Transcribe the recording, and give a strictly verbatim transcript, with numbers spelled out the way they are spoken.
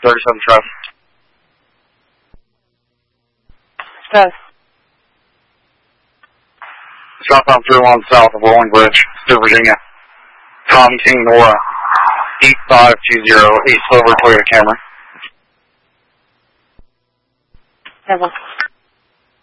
thirty-seven Trust. Trust. Southbound three one south of Rolling Bridge, Stewart, Virginia. Tom King Nora, eight five two zero, eight Silver Toyota Camry. Seven.